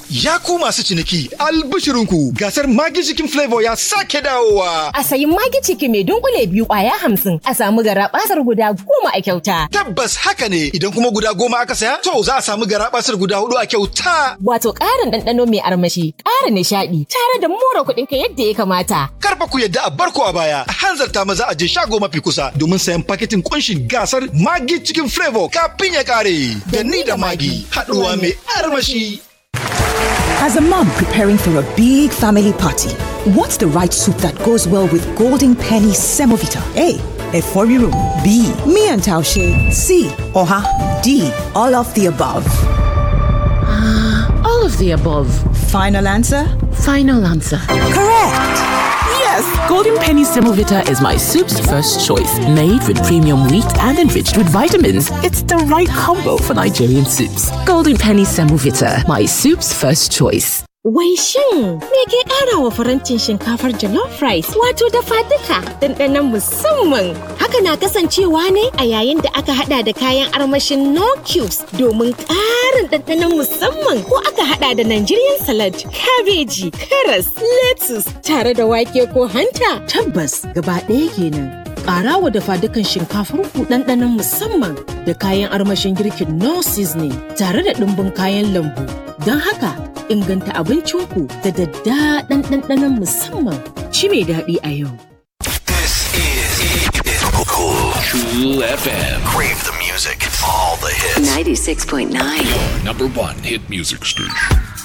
Ya ku masu ciniki, albishirinku gasar Maggi Chicken Flavor ya sake dawowa. A sayi Maggi Chicken mai dunkule 2 kwaya 50 a samu garabasar guda 10 a kyauta. Tabbas haka ne, idan kuma guda 10 aka saya, to za a samu garabasar guda 4 a kyauta. Wato ƙarin ɗanɗano mai armashi, ƙara nishaɗi, tare da more kuɗinka yadda ya kamata. Karfa ku yadda a barko a baya, a hanzarta maza a je shago mafi kusa domin sayan paketin kunshin gasar Maggi Chicken Flavor kafin ya kare. Da ni da Maggi, haɗuwa mai armashi. As a mom preparing for a big family party, what's the right soup that goes well with Golden Penny Semovita? A. Eforiru. B. Mee and Taushe. C. Oha. D. All of the above. All of the above. Final answer? Final answer. Correct! Yes, Golden Penny Semovita is my soup's first choice. Made with premium wheat and enriched with vitamins. It's the right combo for Nigerian soups. Golden Penny Semovita, my soup's first choice. Wai shin me ke ƙara wa farantin shinkafar jollof rice wato dafa duka ɗanɗanon musamman. Haka na kasancewa ne a yayin da aka hada da kayan armashin no cubes domin ƙarin ɗanɗanon musamman ko aka hada da Nigerian salad, kabeji, karas, lettuce tare da wake ko hanta. Tabbas gaba ɗaya kenan. Ƙara wa dafa dukan shinkafar ku ɗanɗanon musamman da kayan armashin girkin no seasoning tare da ɗumbin kayan lambu. Don haka inganta abincinku da daddaɗan ɗanɗanon musamman. Ci mai daɗi a yau. This is Cool FM. Crave the music, all the hits. 96.9. Your #1 hit music station.